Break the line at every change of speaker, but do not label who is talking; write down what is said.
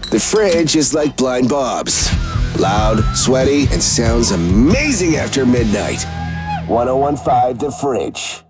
The fridge is like Blind Bob's. Loud, sweaty, and sounds amazing after midnight. 1015 The Fridge.